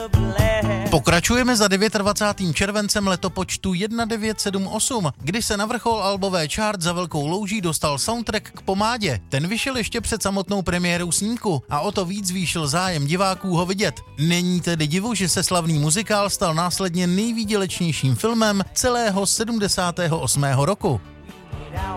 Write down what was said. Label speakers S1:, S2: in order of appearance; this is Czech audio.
S1: Pokračujeme za 29. červencem letopočtu 1978, kdy se na vrchol albové chart za velkou louží dostal soundtrack k Pomádě. Ten vyšel ještě před samotnou premiérou snímku a o to víc zvýšil zájem diváků ho vidět. Není tedy divu, že se slavný muzikál stal následně nejvýdělečnějším filmem celého 78. roku.